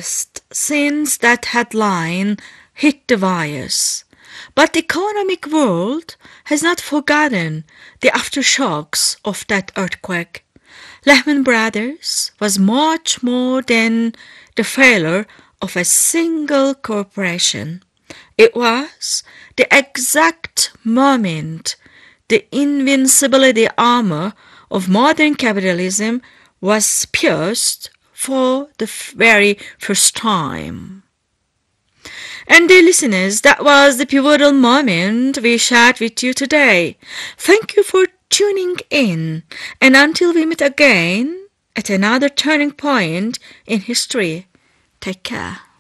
passed since that headline hit the wires, but the economic world has not forgotten the aftershocks of that earthquake. Lehman Brothers was much more than the failure of a single corporation. It was the exact moment the invincibility armor of modern capitalism was pierced for the very first time. And dear listeners, that was the pivotal moment we shared with you today. Thank you for tuning in, and until we meet again at another turning point in history, take care.